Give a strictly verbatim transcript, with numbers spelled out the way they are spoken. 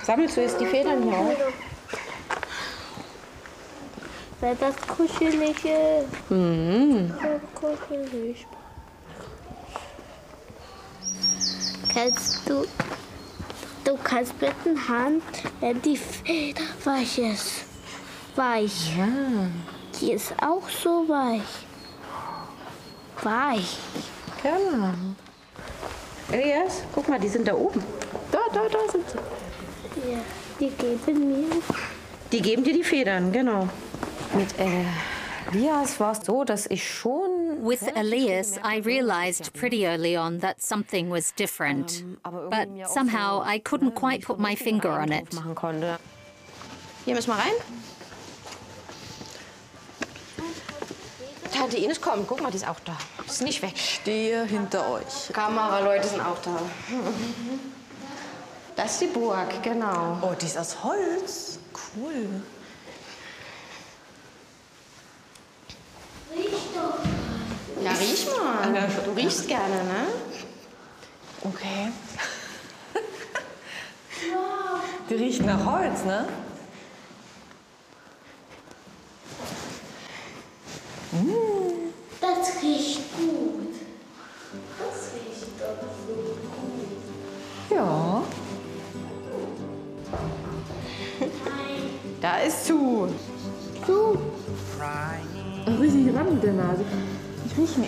Sammelst du jetzt die Federn hier auf? Weil das kuschelig ist. Mhm. So kuschelig. Kannst du, du kannst mit der Hand, wenn die Feder weich ist, weich. Ja. Die ist auch so weich. Weich. Genau. Elias, guck mal, die sind da oben. Da, da, da sind sie. Ja, die geben mir. Die geben dir die Federn, genau. Mit Elias war es so, dass ich schon... With Elias, I realized pretty early on that something was different. But somehow I couldn't quite put my finger on it. machen konnte. Hier müssen wir rein. Tante Ines kommt, guck mal, die ist auch da. Ist nicht weg. Stehe hinter euch. Kameraleute sind auch da. Das ist die Burg, genau. Oh, die ist aus Holz. Cool. Ja, riech mal. Du riechst gerne, ne? Okay. Die riecht nach Holz, ne? Das riecht gut. Das riecht doch so. Ja. Da ist zu. Zu. Richtig ran mit der Nase. Ich rieche